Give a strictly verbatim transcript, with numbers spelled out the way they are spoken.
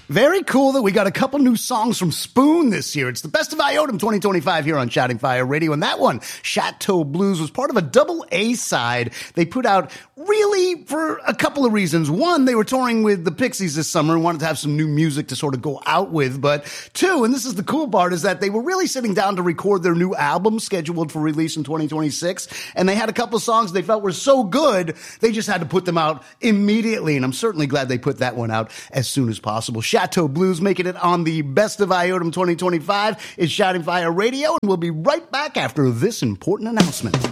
Very cool that we got a couple new songs from Spoon this year. It's the Best of Iotum twenty twenty-five here on Shouting Fire Radio. And that one, Chateau Blues, was part of a double A side they put out really for a couple of reasons. One, they were touring with the Pixies this summer and wanted to have some new music to sort of go out with. But two, and this is the cool part, is that they were really sitting down to record their new album scheduled for release in twenty twenty-six. And they had a couple of songs they felt were so good, they just had to put them out immediately. And I'm certainly glad they put that one out as soon as possible. Chateau Blues making it on the Best of Iotum twenty twenty-five is Shouting Fire Radio, and we'll be right back after this important announcement.